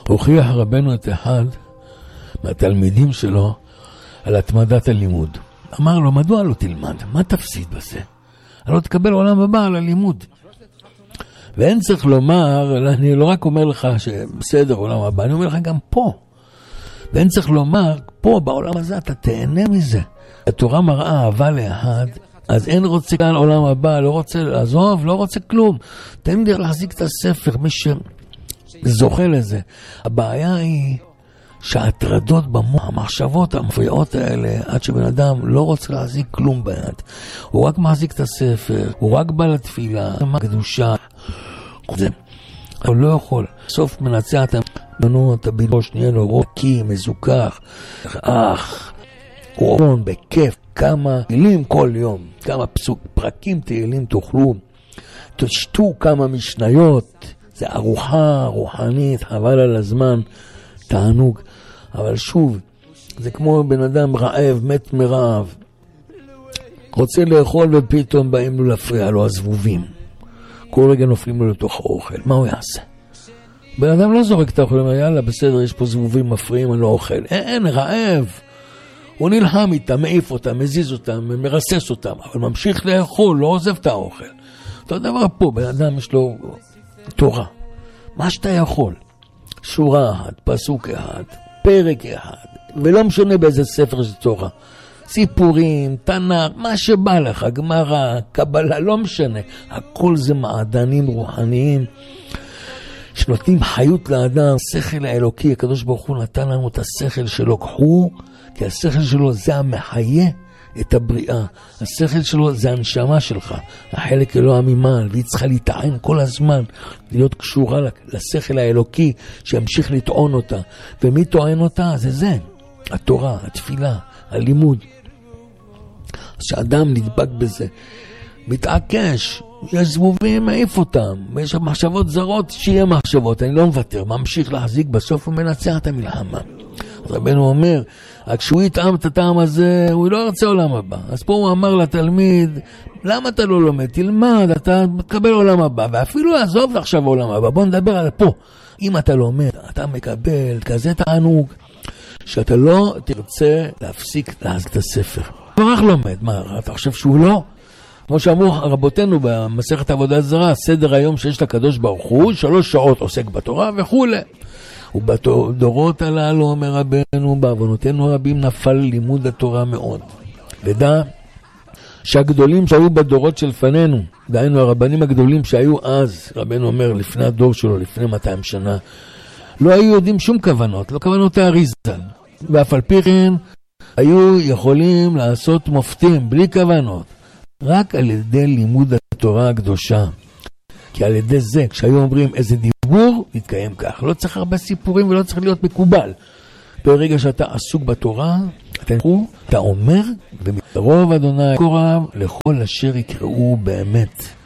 הוכיח רבנו את אחד מהתלמידים שלו על התמדת הלימוד. אמר לו, מדוע לא תלמד? מה תפסיד בזה? לא תקבל עולם הבא על הלימוד. ואין צריך לומר, אני לא רק אומר לך שבסדר עולם הבא, אני אומר לך גם פה. ואין צריך לומר, פה בעולם הזה אתה תהנה מזה. התורה מראה אהבה לאחד, אז אין רוצה כאן עולם הבא, לא רוצה לעזוב, לא רוצה כלום. תן לי להחזיק את הספר, מי שזוכה לזה. הבעיה היא שההטרדות במוח, המחשבות המפריעות האלה, עד שבן אדם לא רוצה להחזיק כלום ביד. הוא רק מחזיק את הספר, הוא רק בא לתפילה, מה קדושה. הוא לא יכול. סוף מנצח את הבילוש, נהיה לו רוקי, מזוכח, הוא עורון בכיף, כמה תהילים כל יום, כמה פרקים תהילים תאכלו, תשתו כמה משניות, זה ארוחה רוחנית, חבל על הזמן, תענוג. אבל שוב, זה כמו בן אדם רעב, מת מרעב, רוצה לאכול ופתאום באים לו להפריע לו הזבובים, כל רגע נופלים לו לתוך האוכל, מה הוא יעשה? בן אדם לא זורק את האוכל, יאללה בסדר, יש פה זבובים מפריעים, אני לא אוכל. אין, רעב. הוא נלחם איתם, מעיף אותם, מזיז אותם, מרסס אותם, אבל ממשיך לאכול, לא עוזב את האוכל. אותו דבר פה, בן אדם יש לו תורה. מה שאתה יכול, שורה אחת, פסוק אחד, פרק אחד, ולא משנה באיזה ספר של תורה. סיפורים, תנ"ך, מה שבא לך, גמרא, קבלה, לא משנה. הכל זה מעדנים רוחניים שנותנים חיות לאדם, שכל האלוקי. הקדוש ברוך הוא נתן לנו את השכל שלו, קחו, כי השכל שלו זה המחיה את הבריאה. השכל שלו זה הנשמה שלך, החלק אלוה הממעל, והיא צריכה להתעין כל הזמן, להיות קשורה לשכל האלוקי שימשיך לטעון אותה. ומי טוען אותה? זה התורה, התפילה, הלימוד. שאדם נדבק בזה, מתעקש, יש זבובים, מעיף אותם, יש מחשבות זרות, שיהיה מחשבות, אני לא מוותר, ממשיך להחזיק, בסוף הוא מנצח את המלחמה. אז רבנו אומר, כשהוא יטעם את הטעם הזה, הוא לא ירצה עולם הבא. אז פה הוא אמר לתלמיד, למה אתה לא לומד? תלמד, אתה מקבל עולם הבא, ואפילו עזוב עכשיו עולם הבא, בוא נדבר על פה. אם אתה לומד, אתה מקבל כזה תענוג, שאתה לא תרצה להפסיק להחזיק את הספר. ברח לומד, מה, אתה חושב שהוא לא? כמו שאמרו רבותינו במסכת עבודת זרה, סדר היום שיש לקדוש ברוך הוא, 3 שעות עוסק בתורה וכו'. ובדורות הללו, אומר רבנו, בעוונותינו רבים נפל לימוד התורה מאוד. ודע שהגדולים שהיו בדורות של פנינו, דהיינו הרבנים הגדולים שהיו אז, רבנו אומר לפני הדור שלו, לפני 200 שנה, לא היו יודעים שום כוונות, לא כוונות האריזל. ואף על פי כן היו יכולים לעשות מופתים בלי כוונות, רק על ידי לימוד התורה הקדושה. כי על ידי זה, כשהיו אומרים איזה דיבור, מתקיים כך. לא צריך הרבה סיפורים ולא צריך להיות מקובל. ברגע שאתה עסוק בתורה, אתה אומר, ומקרוב אדוני קורב לכל אשר יקראו באמת.